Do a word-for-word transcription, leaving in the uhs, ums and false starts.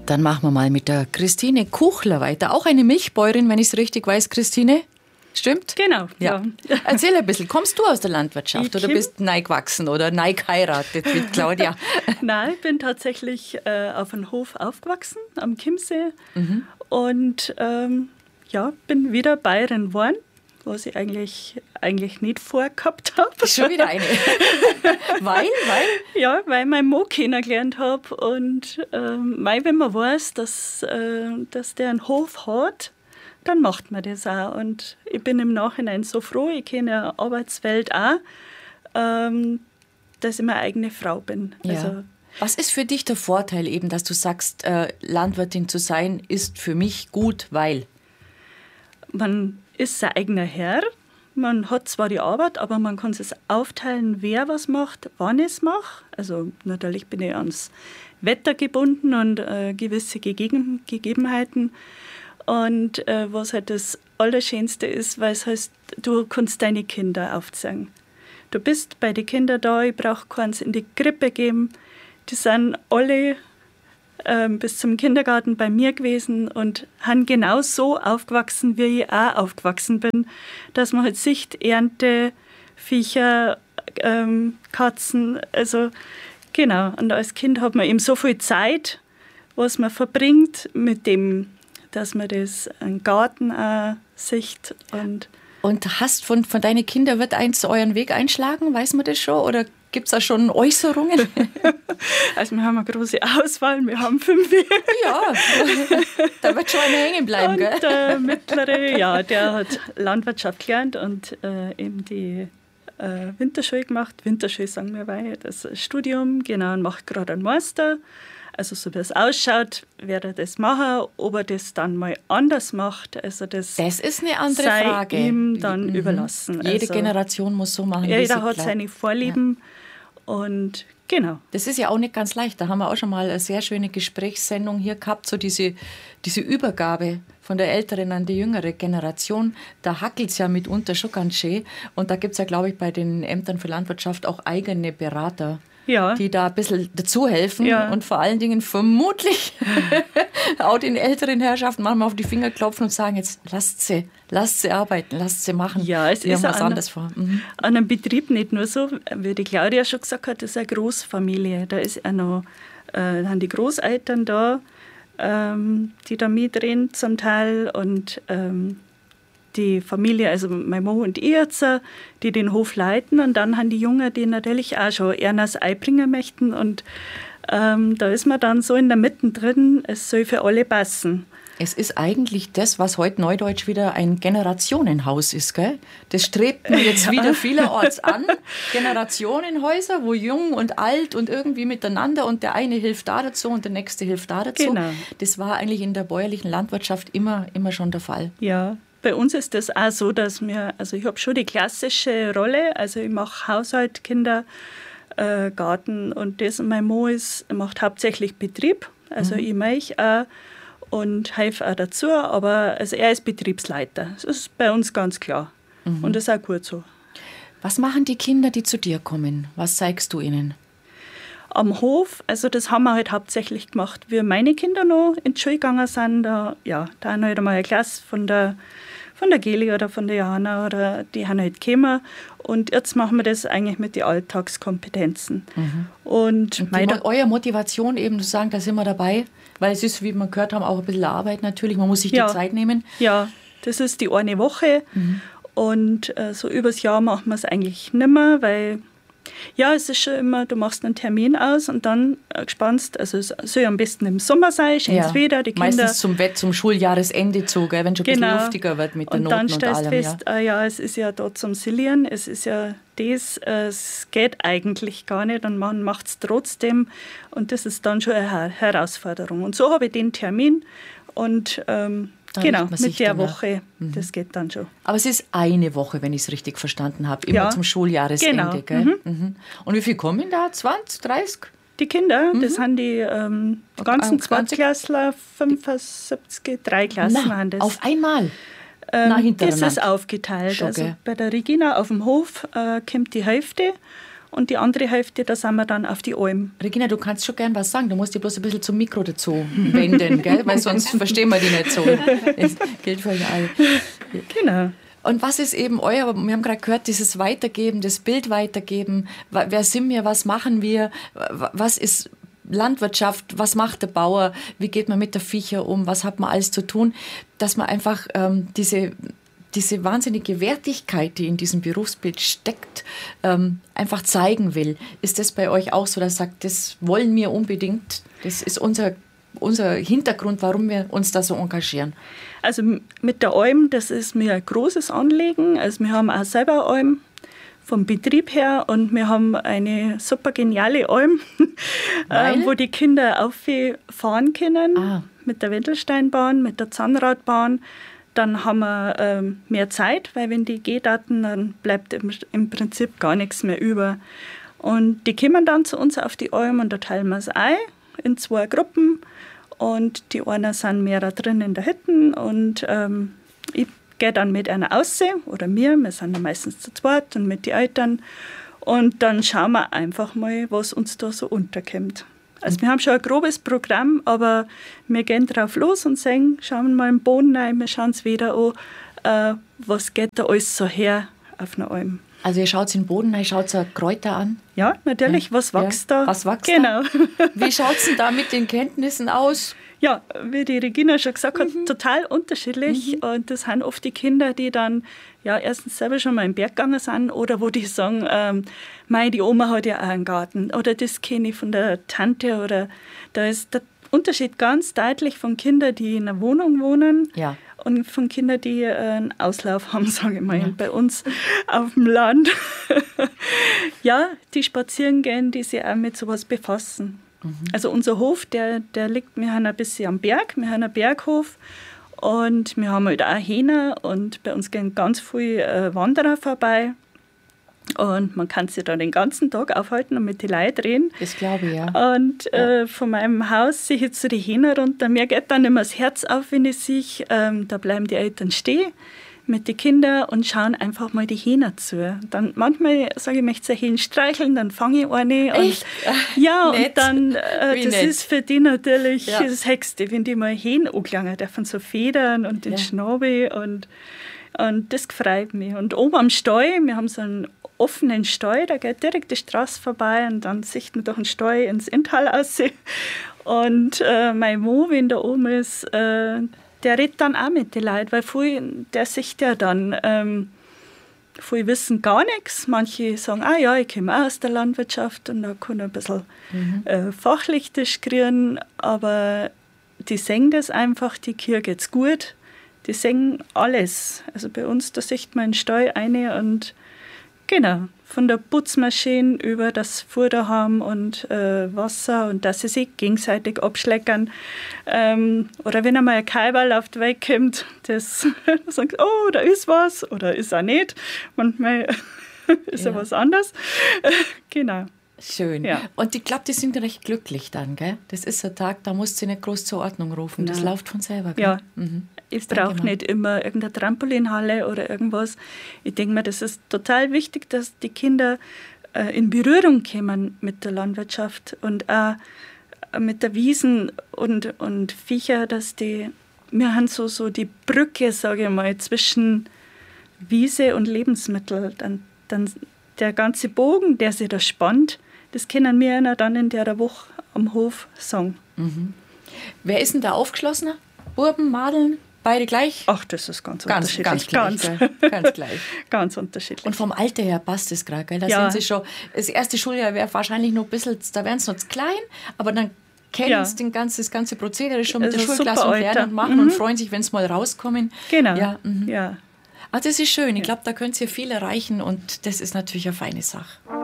Dann machen wir mal mit der Christine Kuchler weiter. Auch eine Milchbäuerin, wenn ich es richtig weiß, Christine. Stimmt? Genau, ja. ja. Erzähl ein bisschen, kommst du aus der Landwirtschaft Ich oder bist neu gewachsen oder neu geheiratet mit Claudia? Nein, ich bin tatsächlich äh, auf einem Hof aufgewachsen, am Chiemsee. Mhm. Und ähm, ja, bin wieder Bayerin geworden, was ich eigentlich, eigentlich nicht vorgehabt habe. Schon wieder eine. weil, weil? Ja, weil ich meinen Mann kennengelernt habe. Und ähm, wenn man weiß, dass, äh, dass der einen Hof hat, dann macht man das auch. Und ich bin im Nachhinein so froh, ich kenne ja Arbeitswelt auch, ähm, dass ich meine eigene Frau bin. Ja. Also, was ist für dich der Vorteil eben, dass du sagst, äh, Landwirtin zu sein, ist für mich gut, weil? Man ist sein eigener Herr. Man hat zwar die Arbeit, aber man kann es aufteilen, wer was macht, wann ich es mache. Also natürlich bin ich ans Wetter gebunden und äh, gewisse Gegeben- Gegebenheiten. Und äh, was halt das Allerschönste ist, weil es heißt, du kannst deine Kinder aufziehen. Du bist bei den Kindern da, ich brauche keins in die Krippe geben. Die sind alle äh, bis zum Kindergarten bei mir gewesen und haben genau so aufgewachsen, wie ich auch aufgewachsen bin, dass man halt sieht, Ernte, Viecher, ähm, Katzen, also genau. Und als Kind hat man eben so viel Zeit, was man verbringt mit dem, dass man das einen Garten auch sieht. Und, und hast von, von deinen Kindern, wird eins euren Weg einschlagen? Weiß man das schon? Oder gibt es da schon Äußerungen? Also wir haben eine große Auswahl, wir haben fünf. Ja, da wird schon einer hängen bleiben, und gell? Der mittlere, ja, der hat Landwirtschaft gelernt und äh, eben die äh, Winterschule gemacht. Winterschule sagen wir, weil das Studium, genau, und macht gerade einen Master. Also so wie es ausschaut, werde er das machen. Ob er das dann mal anders macht, also das, das ist eine andere sei Frage. ihm dann mhm. überlassen. Jede also, Generation muss so machen, ja, wie jeder sie hat glaubt. seine Vorlieben ja. Und genau. Das ist ja auch nicht ganz leicht. Da haben wir auch schon mal eine sehr schöne Gesprächssendung hier gehabt, so diese, diese Übergabe von der älteren an die jüngere Generation. Da hackelt es ja mitunter schon ganz schön. Und da gibt es ja, glaube ich, bei den Ämtern für Landwirtschaft auch eigene Berater, ja. die da ein bisschen dazuhelfen ja. und vor allen Dingen vermutlich auch den älteren Herrschaften manchmal auf die Finger klopfen und sagen, jetzt lasst sie, lasst sie arbeiten, lasst sie machen. Ja, es die ist haben was an, anderes vor. Mhm. An einem Betrieb nicht nur so, wie die Claudia schon gesagt hat, das ist eine Großfamilie. Da ist auch noch, äh, da haben die Großeltern da, ähm, die da mitreden zum Teil und ähm, die Familie, also mein Mann und ich jetzt, die den Hof leiten und dann haben die Jungen, die natürlich auch schon eher Ei bringen möchten und ähm, da ist man dann so in der Mitte drin, es soll für alle passen. Es ist eigentlich das, was heute neudeutsch wieder ein Generationenhaus ist, gell? Das strebt man jetzt ja. wieder vielerorts an. Generationenhäuser, wo jung und alt und irgendwie miteinander und der eine hilft da dazu und der nächste hilft da dazu. Genau. Das war eigentlich in der bäuerlichen Landwirtschaft immer, immer schon der Fall. Ja. Bei uns ist das auch so, dass wir, also ich habe schon die klassische Rolle, also ich mache Haushalt, Kinder, äh, Garten und das. Und mein Mann ist, macht hauptsächlich Betrieb, also mhm. ich mache auch und helfe auch dazu, aber also er ist Betriebsleiter. Das ist bei uns ganz klar mhm. und das ist auch gut so. Was machen die Kinder, die zu dir kommen? Was zeigst du ihnen? Am Hof, also das haben wir halt hauptsächlich gemacht, wie meine Kinder noch in die Schule gegangen sind. Da, ja, da haben halt einmal eine Klasse von der, von der Geli oder von der Jana, oder die haben halt gekommen. Und jetzt machen wir das eigentlich mit den Alltagskompetenzen. Mhm. Und, und meine, eure Motivation eben zu sagen, da sind wir dabei, weil es ist, wie wir gehört haben, auch ein bisschen Arbeit natürlich. Man muss sich die ja, Zeit nehmen. Ja, das ist die eine Woche. Mhm. Und äh, so übers Jahr machen wir es eigentlich nicht mehr, weil ja, es ist schon immer, du machst einen Termin aus und dann äh, gespannst, also es soll am besten im Sommer sein, schönes ja. Wetter, die Kinder. Meistens zum, zum Schuljahresende zu, gell, wenn es schon genau. ein bisschen luftiger wird mit der und Noten dann stellst und allem. Fest, ja. Ah, ja, es ist ja da zum Silieren, es ist ja das, äh, es geht eigentlich gar nicht und man macht es trotzdem und das ist dann schon eine Herausforderung. Und so habe ich den Termin und ähm, genau, mit der danach. Woche, mhm. das geht dann schon. Aber es ist eine Woche, wenn ich es richtig verstanden habe, immer ja, zum Schuljahresende. Genau. Gell? Mhm. Mhm. Und wie viel kommen da? zwanzig, dreißig? Die Kinder, mhm. das sind die ähm, ganzen Zweitklässler, fünfundsiebzig, drei Klassen Na, haben das. Auf einmal? Ähm, das ist aufgeteilt. Schon, also bei der Regina auf dem Hof äh, kommt die Hälfte und die andere Hälfte, da sind wir dann auf die Alm. Regina, du kannst schon gern was sagen, du musst dich bloß ein bisschen zum Mikro dazu wenden, gell? Weil sonst verstehen wir die nicht so. Das gilt für euch alle. Genau. Und was ist eben euer, wir haben gerade gehört, dieses Weitergeben, das Bild weitergeben, wer sind wir, was machen wir, was ist Landwirtschaft, was macht der Bauer, wie geht man mit der Viecher um, was hat man alles zu tun, dass man einfach ähm, diese, diese wahnsinnige Wertigkeit, die in diesem Berufsbild steckt, ähm, einfach zeigen will. Ist das bei euch auch so, dass ihr sagt, das wollen wir unbedingt, das ist unser unser Hintergrund, warum wir uns da so engagieren? Also mit der Alm, das ist mir ein großes Anliegen. Also wir haben auch selber Alm vom Betrieb her und wir haben eine super geniale Alm, äh, wo die Kinder auffahren können, ah. mit der Wendelsteinbahn, mit der Zahnradbahn. Dann haben wir ähm, mehr Zeit, weil wenn die Gehdaten, dann bleibt im, im Prinzip gar nichts mehr über. Und die kommen dann zu uns auf die Alm und da teilen wir es ein in zwei Gruppen. Und die einen sind mehr da drin in der Hütte und ähm, ich gehe dann mit einer aussehen oder mir, wir sind dann meistens zu zweit und mit den Eltern und dann schauen wir einfach mal, was uns da so unterkommt. Also wir haben schon ein grobes Programm, aber wir gehen drauf los und sagen, schauen wir mal im Boden rein, wir schauen es wieder an, äh, was geht da alles so her auf einer Alm. Also ihr schaut in den Boden rein, schaut so Kräuter an? Ja, natürlich. Ja. Was wächst ja. da? Was wächst genau. da? Wie schaut es denn da mit den Kenntnissen aus? Ja, wie die Regina schon gesagt hat, mhm. total unterschiedlich. Mhm. Und das sind oft die Kinder, die dann ja erstens selber schon mal im Berg gegangen sind oder wo die sagen, ähm, mei, die Oma hat ja auch einen Garten oder das kenne ich von der Tante. Oder da ist der Unterschied ganz deutlich von Kindern, die in einer Wohnung wohnen. Ja. Und von Kindern, die einen Auslauf haben, sage ich mal, ja. bei uns auf dem Land. Ja, die spazieren gehen, die sich auch mit sowas befassen. Mhm. Also unser Hof, der, der liegt, wir haben ein bisschen am Berg, wir haben einen Berghof und wir haben halt auch Hähner und bei uns gehen ganz viele Wanderer vorbei. Und man kann sich da den ganzen Tag aufhalten und mit den Leuten reden. Das glaube ich, ja. Und ja. Äh, von meinem Haus sehe ich jetzt so die Hähner runter. Mir geht dann immer das Herz auf, wenn ich sehe, ähm, da bleiben die Eltern stehen mit den Kindern und schauen einfach mal die Hähner zu. Dann manchmal sage ich, ich möchte ein Hähn streicheln, dann fange ich eine. Und, echt? Ja, nett. Und dann, äh, das nett. Ist für die natürlich ja. das Höchste, wenn die mal Hähn angelangen dürfen, so Federn und den ja. Schnabel und, und das freut mich. Und oben am Stall, wir haben so einen offenen Stall, da geht direkt die Straße vorbei und dann sieht man durch den Stall ins Inntal raus. Und äh, mein Mo, wenn da oben ist, äh, der redet dann auch mit den Leuten, weil viel, der sieht ja dann, ähm, viele wissen gar nichts. Manche sagen, ah ja, ich komme auch aus der Landwirtschaft und da kann ich ein bisschen mhm. äh, fachlich diskutieren, aber die sehen das einfach, die Kirche geht's gut, die sehen alles. Also bei uns, da sieht man einen Stall eine und genau, von der Putzmaschine über das Futter haben und äh, Wasser und dass sie sich gegenseitig abschleckern. Ähm, oder wenn einmal ein Kaiberl auf die Welt kommt, das sagt, oh, da ist was oder ist auch nicht. Manchmal ist ja was anderes. Genau. Schön. Ja. Und ich glaube, die sind recht glücklich dann, gell? Das ist ein Tag, da musst du nicht groß zur Ordnung rufen. Das Nein. läuft von selber, gell? Ja. Mhm. Ich brauche nicht immer irgendeine Trampolinhalle oder irgendwas. Ich denke mir, das ist total wichtig, dass die Kinder äh, in Berührung kommen mit der Landwirtschaft und auch mit der Wiesen und, und Viecher, dass die, wir haben so, so die Brücke, sage ich mal, zwischen Wiese und Lebensmittel. Dann, dann der ganze Bogen, der sich da spannt, das können wir dann in der Woche am Hof sagen. Mhm. Wer ist denn da aufgeschlossener? Buben, Madeln? Beide gleich? Ach, das ist ganz, ganz unterschiedlich. Ganz, gleich, ganz, ganz gleich. Ganz unterschiedlich. Und vom Alter her passt es gerade, gell? Da ja. sind sie schon, das erste Schuljahr wäre wahrscheinlich noch ein bisschen, da wären sie noch zu klein, aber dann kennen ja. sie den ganzen, das ganze Prozedere schon mit also der Schulklasse und lernen und machen mhm. und freuen sich, wenn sie mal rauskommen. Genau, ja. Mhm. ja. Also das ist schön, ich glaube, da könnt ihr viel erreichen und das ist natürlich eine feine Sache.